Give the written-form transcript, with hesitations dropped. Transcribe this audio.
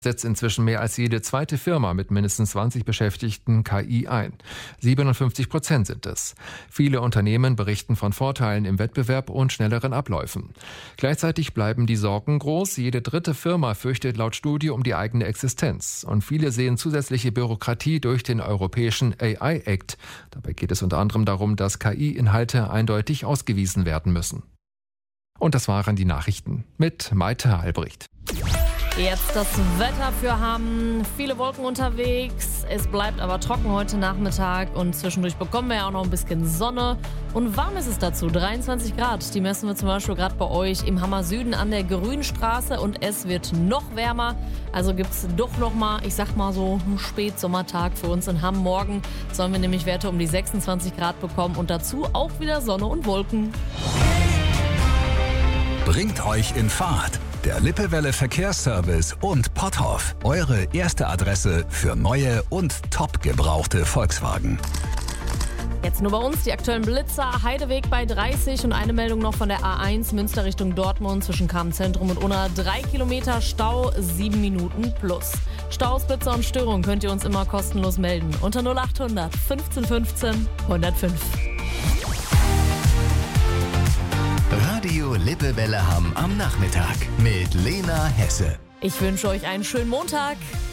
setzt inzwischen mehr als jede zweite Firma mit mindestens 20 Beschäftigten KI ein. 57% sind es. Viele Unternehmen berichten von Vorteilen im Wettbewerb und schnelleren Abläufen. Gleichzeitig bleiben die Sorgen groß. Jede dritte Firma fürchtet laut Studie um die eigene Existenz. Und viele sehen zusätzliche Bürokratie durch den europäischen AI Act. Dabei geht es unter anderem darum, dass KI-Inhalte eindeutig ausgewiesen werden müssen. Und das waren die Nachrichten mit Maite Albrecht. Jetzt das Wetter für Hamm. Viele Wolken unterwegs. Es bleibt aber trocken heute Nachmittag und zwischendurch bekommen wir ja auch noch ein bisschen Sonne. Und warm ist es dazu, 23 Grad. Die messen wir zum Beispiel gerade bei euch im Hammer Süden an der Grünstraße und es wird noch wärmer. Also gibt es doch noch mal, ich sag mal so, einen Spätsommertag für uns in Hamm. Morgen sollen wir nämlich Werte um die 26 Grad bekommen und dazu auch wieder Sonne und Wolken. Bringt euch in Fahrt. Der Lippewelle Verkehrsservice und Potthoff. Eure erste Adresse für neue und top gebrauchte Volkswagen. Jetzt nur bei uns die aktuellen Blitzer. Heideweg bei 30 und eine Meldung noch von der A1 Münster Richtung Dortmund zwischen Kamen-Zentrum und Unna. 3 Kilometer Stau, 7 Minuten plus. Staus, Blitzer und Störungen könnt ihr uns immer kostenlos melden. Unter 0800 15 15 105. Radio Lippewelle Hamm am Nachmittag mit Lena Hesse. Ich wünsche euch einen schönen Montag.